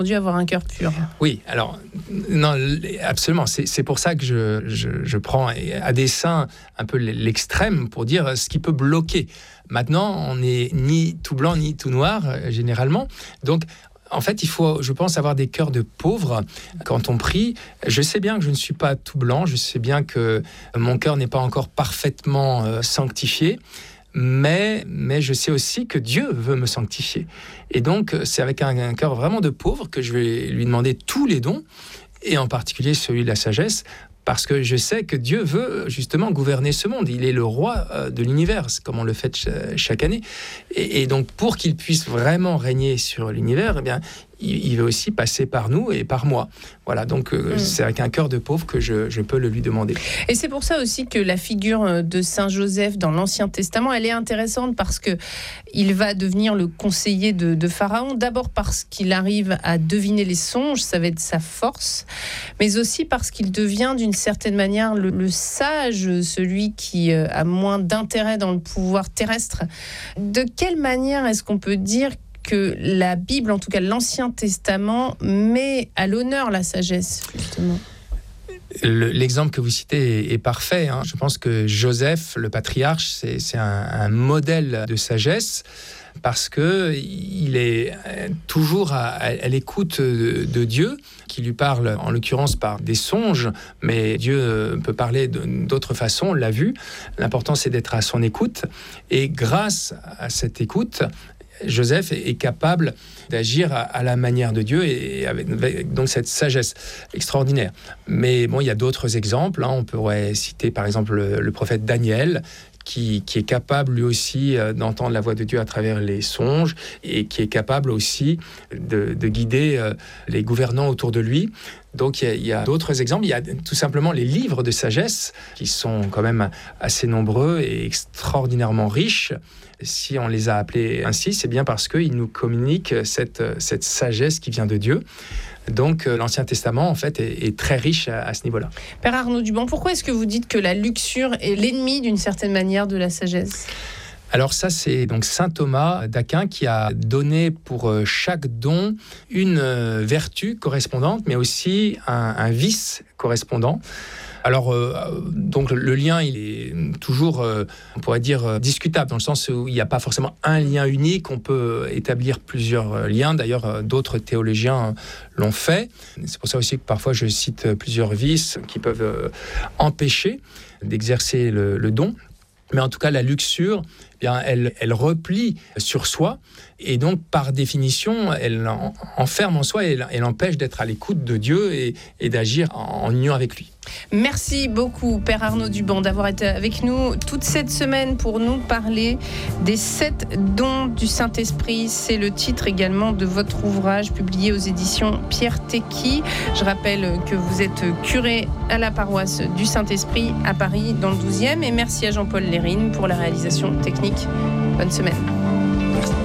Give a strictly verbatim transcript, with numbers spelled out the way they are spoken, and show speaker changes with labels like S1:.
S1: Dieu avoir un cœur pur.
S2: Oui, alors, non, absolument. C'est, c'est pour ça que je, je, je prends à dessein un peu l'extrême pour dire ce qui peut bloquer. Maintenant, on n'est ni tout blanc ni tout noir, généralement. Donc, en fait, il faut, je pense, avoir des cœurs de pauvres quand on prie. Je sais bien que je ne suis pas tout blanc. Je sais bien que mon cœur n'est pas encore parfaitement euh, sanctifié. Mais, mais je sais aussi que Dieu veut me sanctifier. Et donc, c'est avec un, un cœur vraiment de pauvre que je vais lui demander tous les dons, et en particulier celui de la sagesse, parce que je sais que Dieu veut justement gouverner ce monde. Il est le roi de l'univers, comme on le fait chaque année. Et, et donc, pour qu'il puisse vraiment régner sur l'univers, eh bien, il veut aussi passer par nous et par moi. Voilà, donc euh, mmh. c'est avec un cœur de pauvre que je, je peux le lui demander.
S1: Et c'est pour ça aussi que la figure de Saint Joseph dans l'Ancien Testament, elle est intéressante parce que il va devenir le conseiller de, de Pharaon, d'abord parce qu'il arrive à deviner les songes, ça va être sa force, mais aussi parce qu'il devient d'une certaine manière le, le sage, celui qui a moins d'intérêt dans le pouvoir terrestre. De quelle manière est-ce qu'on peut dire que la Bible, en tout cas l'Ancien Testament, met à l'honneur la sagesse, justement?
S2: Le, l'exemple que vous citez est, est parfait. Hein. Je pense que Joseph, le patriarche, c'est, c'est un, un modèle de sagesse parce qu'il est toujours à, à l'écoute de, de Dieu, qui lui parle en l'occurrence par des songes, mais Dieu peut parler de, d'autres façons, on l'a vu. L'important, c'est d'être à son écoute. Et grâce à cette écoute, Joseph est capable d'agir à la manière de Dieu et avec donc cette sagesse extraordinaire. Mais bon, il y a d'autres exemples. Hein. On pourrait citer par exemple le, le prophète Daniel, qui, qui est capable lui aussi d'entendre la voix de Dieu à travers les songes et qui est capable aussi de, de guider les gouvernants autour de lui. Donc il y, a, il y a d'autres exemples. Il y a tout simplement les livres de sagesse qui sont quand même assez nombreux et extraordinairement riches. Si on les a appelés ainsi, c'est bien parce qu'ils nous communiquent cette, cette sagesse qui vient de Dieu. Donc l'Ancien Testament, en fait, est, est très riche à, à ce niveau-là.
S1: Père Arnaud Duban, pourquoi est-ce que vous dites que la luxure est l'ennemi, d'une certaine manière, de la sagesse ?
S2: Alors ça, c'est donc saint Thomas d'Aquin qui a donné pour chaque don une vertu correspondante, mais aussi un, un vice correspondant. Alors, euh, donc le lien, il est toujours, euh, on pourrait dire, euh, discutable, dans le sens où il n'y a pas forcément un lien unique, on peut établir plusieurs liens. D'ailleurs, euh, d'autres théologiens l'ont fait. C'est pour ça aussi que parfois je cite plusieurs vices qui peuvent euh, empêcher d'exercer le, le don. Mais en tout cas, la luxure, eh bien, elle, elle replie sur soi et donc, par définition, elle en, enferme en soi et elle, elle empêche d'être à l'écoute de Dieu et, et d'agir en, en union avec lui.
S1: Merci beaucoup, Père Arnaud Duban, d'avoir été avec nous toute cette semaine pour nous parler des sept dons du Saint-Esprit. C'est le titre également de votre ouvrage publié aux éditions Pierre Tecky. Je rappelle que vous êtes curé à la paroisse du Saint-Esprit à Paris, dans le douzième. Et merci à Jean-Paul Lérine pour la réalisation technique. Bonne semaine.